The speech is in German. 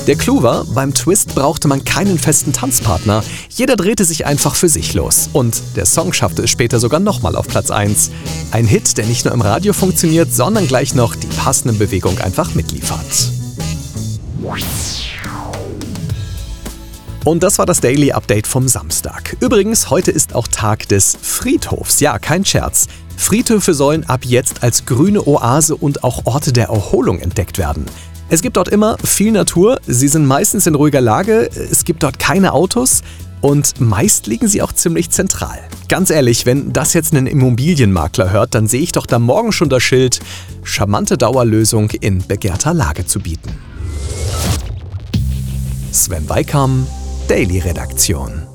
Der Clou war, beim Twist brauchte man keinen festen Tanzpartner. Jeder drehte sich einfach für sich los. Und der Song schaffte es später sogar nochmal auf Platz 1. Ein Hit, der nicht nur im Radio funktioniert, sondern gleich noch die passende Bewegung einfach mitliefert. Und das war das Daily Update vom Samstag. Übrigens, heute ist auch Tag des Friedhofs. Ja, kein Scherz. Friedhöfe sollen ab jetzt als grüne Oase und auch Orte der Erholung entdeckt werden. Es gibt dort immer viel Natur, sie sind meistens in ruhiger Lage, es gibt dort keine Autos und meist liegen sie auch ziemlich zentral. Ganz ehrlich, wenn das jetzt ein Immobilienmakler hört, dann sehe ich doch da morgen schon das Schild „Charmante Dauerlösung in begehrter Lage zu bieten". Sven Weikam, Daily Redaktion.